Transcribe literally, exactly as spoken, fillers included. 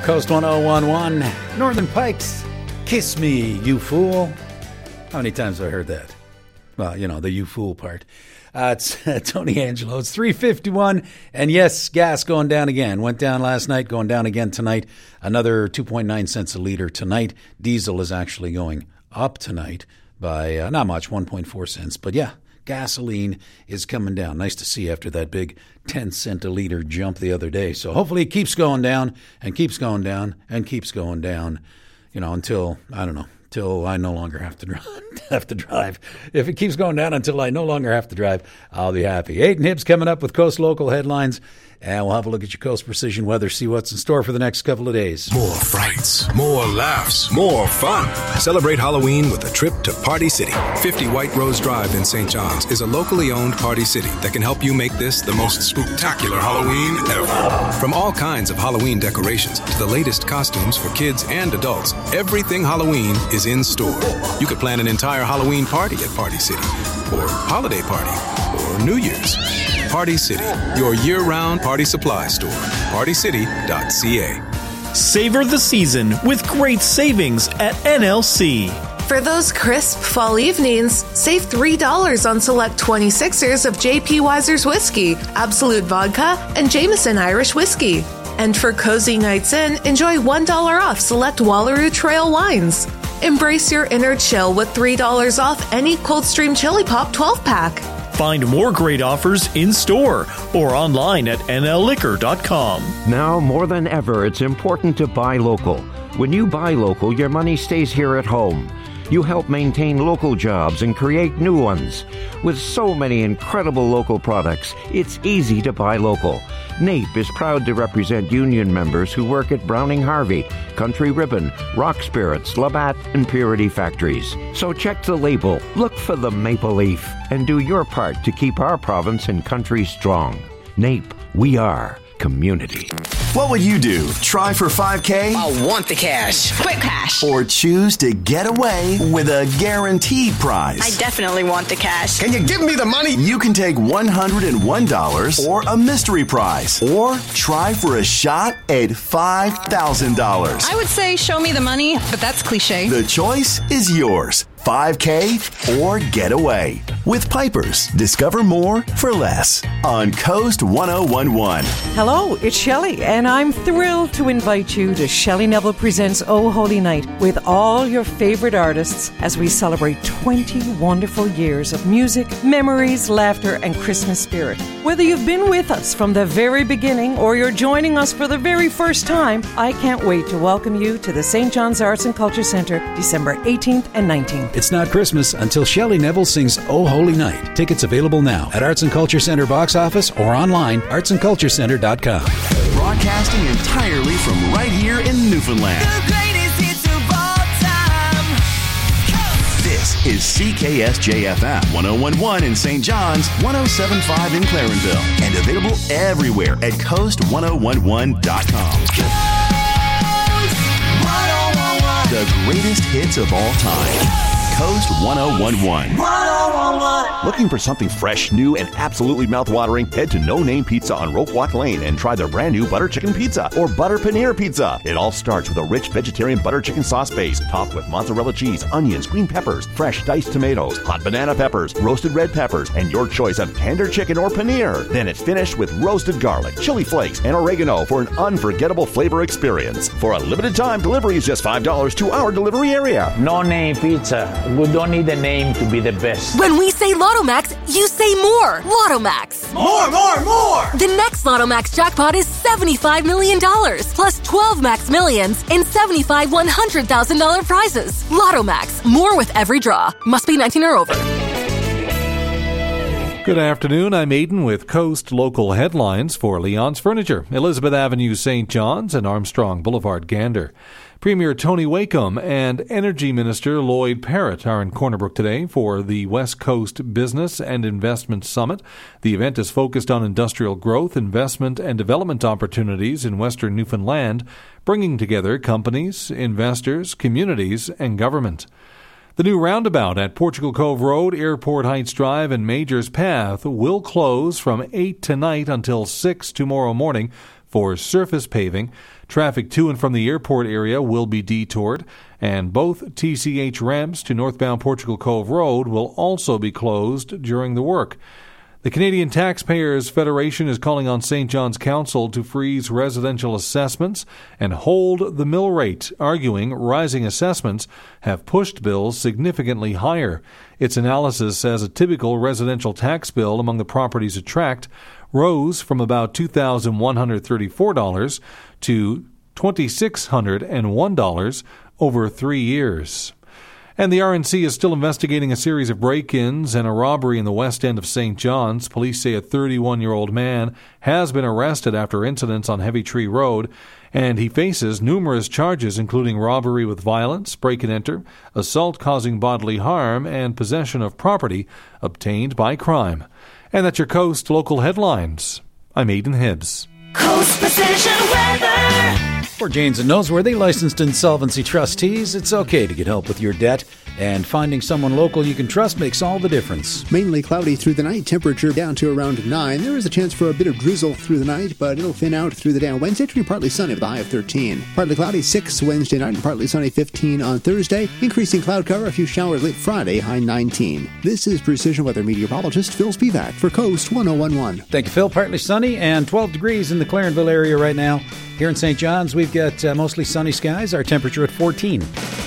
Coast one oh one point one, Northern Pikes, Kiss Me, You Fool. How many times have I heard that? Well, you know, the you fool part. Uh, it's uh, Tony Angelo. It's three fifty-one. And yes, gas going down again. Went down last night, going down again tonight. Another two point nine cents a liter tonight. Diesel is actually going up tonight by uh, not much, one point four cents. But yeah, gasoline is coming down. Nice to see after that big ten cent a liter jump the other day. So hopefully it keeps going down and keeps going down and keeps going down, you know, until, I don't know, till I no longer have to drive. have to drive. If it keeps going down until I no longer have to drive, I'll be happy. Eight and Hibbs coming up with Coast Local headlines. And we'll have a look at your Coast Precision weather, see what's in store for the next couple of days. More frights, more laughs, more fun. Celebrate Halloween with a trip to Party City. fifty White Rose Drive in Saint John's is a locally owned Party City that can help you make this the most spectacular Halloween ever. From all kinds of Halloween decorations to the latest costumes for kids and adults, everything Halloween is in store. You could plan an entire Halloween party at Party City, or holiday party, or New Year's. Party City, your year-round party supply store. party city dot c a. Savor the season with great savings at N L C. For those crisp fall evenings, save three dollars on select twenty-sixers of J P Weiser's whiskey, Absolute Vodka, and Jameson Irish whiskey. And for cozy nights in, enjoy one dollar off select Wallaroo Trail wines. Embrace your inner chill with three dollars off any Coldstream Chili Pop twelve-pack. Find more great offers in store or online at N L liquor dot com. Now more than ever, it's important to buy local. When you buy local, your money stays here at home. You help maintain local jobs and create new ones. With so many incredible local products, it's easy to buy local. NAPE is proud to represent union members who work at Browning Harvey, Country Ribbon, Rock Spirits, Labatt, and Purity Factories. So check the label, look for the maple leaf, and do your part to keep our province and country strong. NAPE, we are community. What would you do? Try for five K? I want the cash. Quick cash. Or choose to get away with a guaranteed prize? I definitely want the cash. Can you give me the money? You can take one hundred one dollars or a mystery prize. Or try for a shot at five thousand dollars. I would say show me the money, but that's cliche. The choice is yours. five K or get away. With Pipers, discover more for less on Coast one oh one point one. Hello, it's Shelley, and I'm thrilled to invite you to Shelley Neville Presents Oh Holy Night with all your favorite artists as we celebrate twenty wonderful years of music, memories, laughter, and Christmas spirit. Whether you've been with us from the very beginning or you're joining us for the very first time, I can't wait to welcome you to the Saint John's Arts and Culture Centre December eighteenth and nineteenth. It's not Christmas until Shelley Neville sings Oh Holy Night. Tickets available now at Arts and Culture Centre box office or online, arts and culture centre dot com. Broadcasting entirely from right here in Newfoundland. The greatest hits of all time. This is C K S J F M one oh one point one in Saint John's, one oh seven point five in Clarenville, and available everywhere at coast one oh one one dot com. The greatest hits of all time. Coast one oh one point one. Looking for something fresh, new, and absolutely mouthwatering? Head to No Name Pizza on Roquewalk Lane and try their brand new butter chicken pizza or butter paneer pizza. It all starts with a rich vegetarian butter chicken sauce base topped with mozzarella cheese, onions, green peppers, fresh diced tomatoes, hot banana peppers, roasted red peppers, and your choice of tender chicken or paneer. Then it's finished with roasted garlic, chili flakes, and oregano for an unforgettable flavor experience. For a limited time, delivery is just five dollars to our delivery area. No Name Pizza. We don't need a name to be the best. When we say Lottomax, you say more. Lottomax. More, more, more. The next Lottomax jackpot is seventy-five million dollars, plus twelve Max Millions and seventy-five one hundred thousand dollars prizes. Lottomax. More with every draw. Must be nineteen or over. Good afternoon. I'm Aidan with Coast Local Headlines for Leon's Furniture, Elizabeth Avenue, Saint John's, and Armstrong Boulevard, Gander. Premier Tony Wakeham and Energy Minister Lloyd Parrott are in Corner Brook today for the West Coast Business and Investment Summit. The event is focused on industrial growth, investment, and development opportunities in Western Newfoundland, bringing together companies, investors, communities, and government. The new roundabout at Portugal Cove Road, Airport Heights Drive, and Majors Path will close from eight tonight until six tomorrow morning for surface paving. Traffic to and from the airport area will be detoured, and both T C H ramps to northbound Portugal Cove Road will also be closed during the work. The Canadian Taxpayers Federation is calling on Saint John's Council to freeze residential assessments and hold the mill rate, arguing rising assessments have pushed bills significantly higher. Its analysis says a typical residential tax bill among the properties it tracked rose from about two thousand one hundred thirty-four dollars to two thousand six hundred one dollars over three years. And the R N C is still investigating a series of break-ins and a robbery in the west end of Saint John's. Police say a thirty-one-year-old man has been arrested after incidents on Heavy Tree Road, and he faces numerous charges, including robbery with violence, break-and-enter, assault causing bodily harm, and possession of property obtained by crime. And that's your Coast Local Headlines. I'm Aidan Hibbs. Coast Precision Weather. For Janes and Noseworthy, licensed insolvency trustees, it's okay to get help with your debt, and finding someone local you can trust makes all the difference. Mainly cloudy through the night, temperature down to around nine. There is a chance for a bit of drizzle through the night, but it'll thin out through the day on Wednesday to be partly sunny with a high of thirteen. Partly cloudy, six Wednesday night, and partly sunny, fifteen on Thursday. Increasing cloud cover, a few showers late Friday, high nineteen. This is Precision Weather meteorologist Phil Spivak for Coast one oh one one. Thank you, Phil. Partly sunny and twelve degrees in the Clarenville area right now. Here in Saint John's, we've got uh, mostly sunny skies. Our temperature at fourteen.